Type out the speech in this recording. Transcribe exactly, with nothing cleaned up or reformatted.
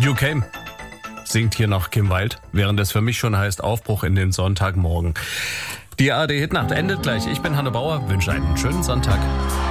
You Came, singt hier noch Kim Wilde, während es für mich schon heißt Aufbruch in den Sonntagmorgen. Die A R D Hitnacht endet gleich. Ich bin Hanne Bauer, wünsche einen schönen Sonntag.